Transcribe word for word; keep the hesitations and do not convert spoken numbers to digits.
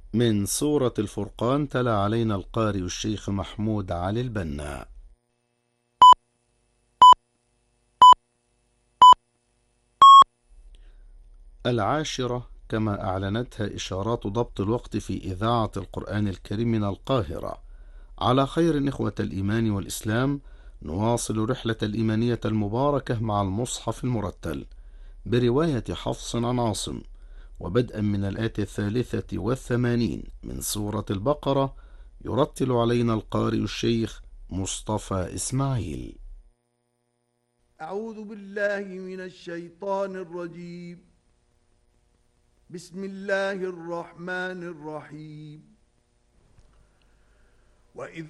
من سورة الفرقان تلا علينا القارئ الشيخ محمود علي البنا. العاشرة كما أعلنتها إشارات ضبط الوقت في إذاعة القرآن الكريم من القاهرة. على خير إخوة الإيمان والإسلام، نواصل رحلة الإيمانية المباركة مع المصحف المرتل برواية حفص عن عاصم، وبدءا من الآية الثالثة والثمانين من سورة البقرة، يرتل علينا القارئ الشيخ مصطفى إسماعيل. أعوذ بالله من الشيطان الرجيم. بسم الله الرحمن الرحيم. وإذ